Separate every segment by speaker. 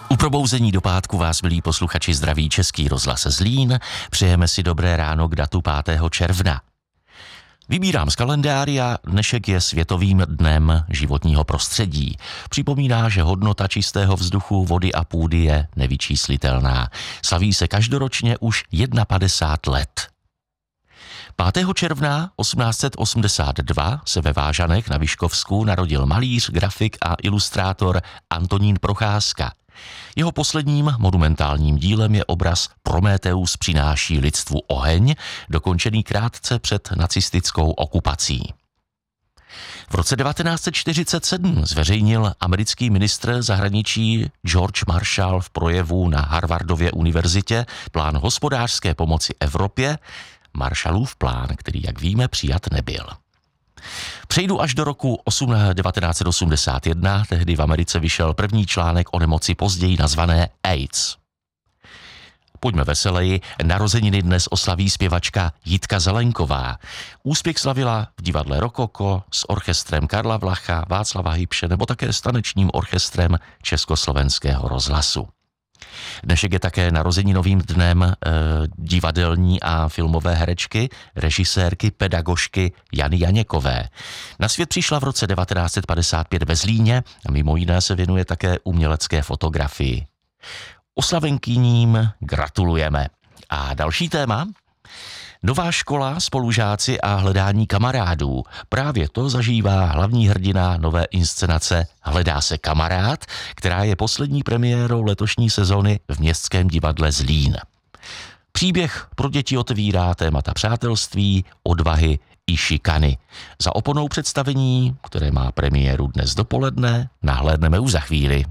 Speaker 1: U probouzení do pátku vás, milí posluchači, zdraví Český rozhlas Zlín. Přejeme si dobré ráno k datu 5. června. Vybírám z kalendária, dnešek je Světovým dnem životního prostředí. Připomíná, že hodnota čistého vzduchu, vody a půdy je nevyčíslitelná. Slaví se každoročně už 51 let. 5. června 1882 se ve Vážanech na Vyškovsku narodil malíř, grafik a ilustrátor Antonín Procházka. Jeho posledním monumentálním dílem je obraz Prometeus přináší lidstvu oheň, dokončený krátce před nacistickou okupací. V roce 1947 zveřejnil americký ministr zahraničí George Marshall v projevu na Harvardově univerzitě plán hospodářské pomoci Evropě, Marshallův plán, který, jak víme, přijat nebyl. Přejdu až do roku 1981, tehdy v Americe vyšel první článek o nemoci později nazvané AIDS. Pojďme veseleji, narozeniny dnes oslaví zpěvačka Jitka Zelenková. Úspěch slavila v divadle Rokoko s orchestrem Karla Vlacha, Václava Hybše nebo také s tanečním orchestrem Československého rozhlasu. Dnešek je také narozeninovým dnem divadelní a filmové herečky, režisérky, pedagožky Jany Janěkové. Na svět přišla v roce 1955 ve Zlíně a mimo jiné se věnuje také umělecké fotografii. Oslavenkyním gratulujeme. A další téma? Nová škola, spolužáci a hledání kamarádů. Právě to zažívá hlavní hrdina nové inscenace Hledá se kamarád, která je poslední premiérou letošní sezony v Městském divadle Zlín. Příběh pro děti otevírá témata přátelství, odvahy i šikany. Za oponou představení, které má premiéru dnes dopoledne, nahlédneme už za chvíli.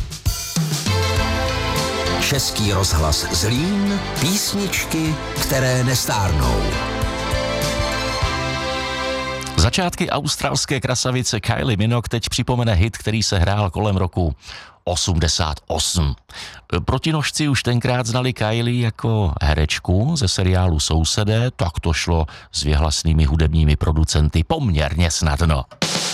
Speaker 2: Český rozhlas Zlín, písničky, které nestárnou.
Speaker 1: Začátky australské krasavice Kylie Minogue teď připomene hit, který se hrál kolem roku 88. Protinožci už tenkrát znali Kylie jako herečku ze seriálu Sousedé, tak to šlo s věhlasnými hudebními producenty poměrně snadno.